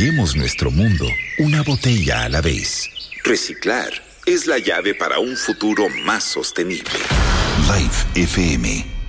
Cambiemos nuestro mundo una botella a la vez. Reciclar es la llave para un futuro más sostenible. Life FM